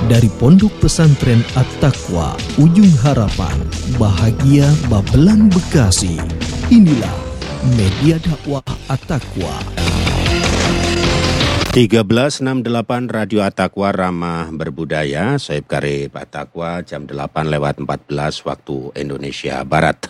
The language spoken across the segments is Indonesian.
Dari Pondok Pesantren At-Taqwa, Ujung Harapan, Bahagia Babelan Bekasi. Inilah Media Dakwah At-Taqwa. 1368 Radio At-Taqwa Ramah Berbudaya, Soeb Karib At-Taqwa, jam 8:14 waktu Indonesia Barat.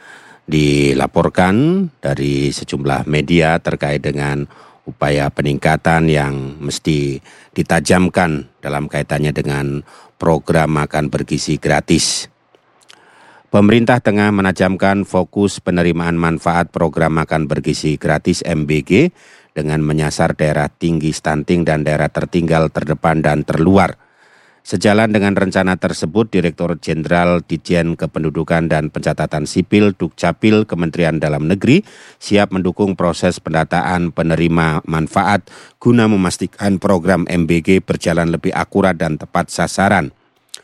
Dilaporkan dari sejumlah media terkait dengan upaya peningkatan yang mesti ditajamkan dalam kaitannya dengan program makan bergizi gratis. Pemerintah tengah menajamkan fokus penerimaan manfaat program makan bergizi gratis MBG dengan menyasar daerah tinggi stunting dan daerah tertinggal, terdepan dan terluar. Sejalan dengan rencana tersebut, Direktur Jenderal Ditjen Kependudukan dan Pencatatan Sipil Dukcapil Kementerian Dalam Negeri siap mendukung proses pendataan penerima manfaat guna memastikan program MBG berjalan lebih akurat dan tepat sasaran.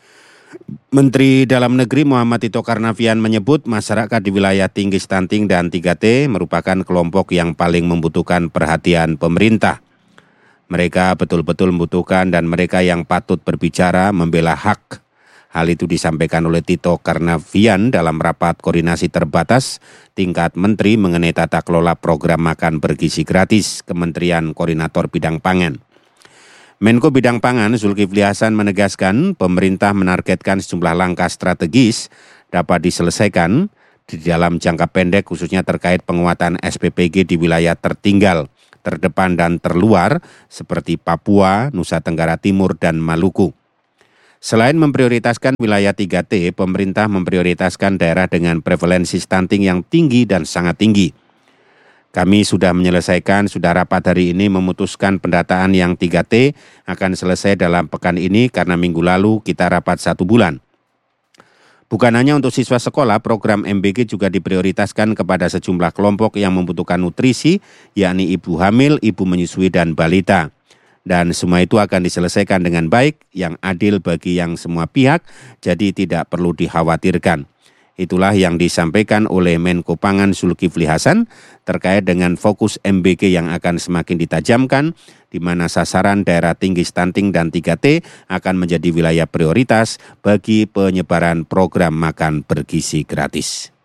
Menteri Dalam Negeri Muhammad Tito Karnavian menyebut masyarakat di wilayah tinggi stunting dan 3T merupakan kelompok yang paling membutuhkan perhatian pemerintah. Mereka betul-betul membutuhkan dan mereka yang patut berbicara membela hak. Hal itu disampaikan oleh Tito Karnavian dalam rapat koordinasi terbatas tingkat menteri mengenai tata kelola program makan bergizi gratis Kementerian Koordinator Bidang Pangan. Menko Bidang Pangan Zulkifli Hasan menegaskan pemerintah menargetkan sejumlah langkah strategis dapat diselesaikan di dalam jangka pendek khususnya terkait penguatan SPPG di wilayah tertinggal, terdepan dan terluar seperti Papua, Nusa Tenggara Timur, dan Maluku. Selain memprioritaskan wilayah 3T, pemerintah memprioritaskan daerah dengan prevalensi stunting yang tinggi dan sangat tinggi. Kami sudah rapat hari ini memutuskan pendataan yang 3T akan selesai dalam pekan ini karena minggu lalu kita rapat 1 bulan. Bukan hanya untuk siswa sekolah, program MBG juga diprioritaskan kepada sejumlah kelompok yang membutuhkan nutrisi, yakni ibu hamil, ibu menyusui, dan balita. Dan semua itu akan diselesaikan dengan baik, yang adil bagi yang semua pihak, jadi tidak perlu dikhawatirkan. Itulah yang disampaikan oleh Menko Pangan Zulkifli Hasan terkait dengan fokus MBG yang akan semakin ditajamkan, di mana sasaran daerah tinggi stunting dan 3T akan menjadi wilayah prioritas bagi penyebaran program makan bergizi gratis.